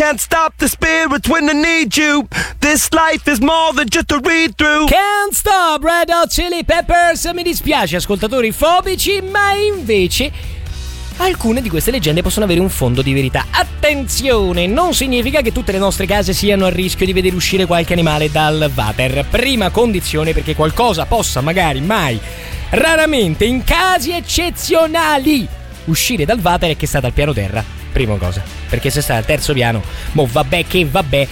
Can't stop the spirits when I need you. This life is more than just a read through. Can't stop, Red Hot Chili Peppers. Mi dispiace, ascoltatori fobici, ma invece alcune di queste leggende possono avere un fondo di verità. Attenzione, non significa che tutte le nostre case siano a rischio di vedere uscire qualche animale dal water. Prima condizione perché qualcosa possa magari mai, raramente, in casi eccezionali, uscire dal water è che sta dal piano terra. Prima cosa, perché se sta al terzo piano, vabbè che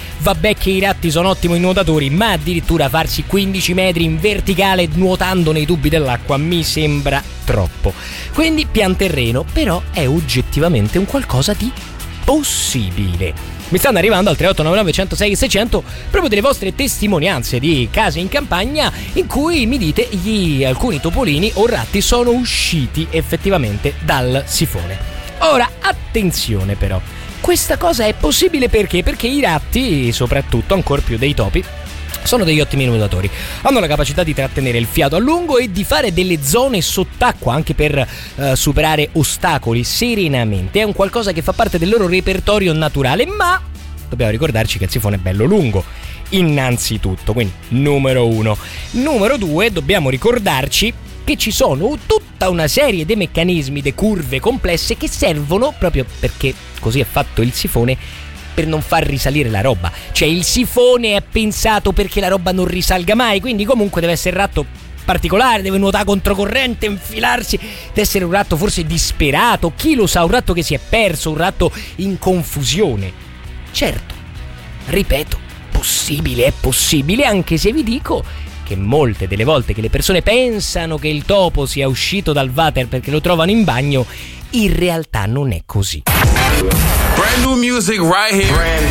i ratti sono ottimi nuotatori, ma addirittura farsi 15 metri in verticale nuotando nei tubi dell'acqua mi sembra troppo. Quindi pian terreno, però è oggettivamente un qualcosa di possibile. Mi stanno arrivando al 3899 106 600 proprio delle vostre testimonianze di case in campagna in cui mi dite alcuni topolini o ratti sono usciti effettivamente dal sifone. Ora, attenzione però, questa cosa è possibile perché? Perché i ratti, soprattutto ancor più dei topi, sono degli ottimi nuotatori. Hanno la capacità di trattenere il fiato a lungo e di fare delle zone sott'acqua anche per superare ostacoli serenamente. È un qualcosa che fa parte del loro repertorio naturale, ma dobbiamo ricordarci che il sifone è bello lungo, innanzitutto, quindi numero 1. Numero 2, dobbiamo ricordarci che ci sono tutta una serie di meccanismi, di curve complesse che servono proprio perché così è fatto il sifone, per non far risalire la roba. Cioè il sifone è pensato perché la roba non risalga mai, quindi comunque deve essere un ratto particolare, deve nuotare controcorrente, infilarsi, deve essere un ratto forse disperato, chi lo sa, un ratto che si è perso, un ratto in confusione. Certo, ripeto, è possibile, anche se vi dico che molte delle volte che le persone pensano che il topo sia uscito dal water perché lo trovano in bagno, in realtà non è così. Brand new music right here.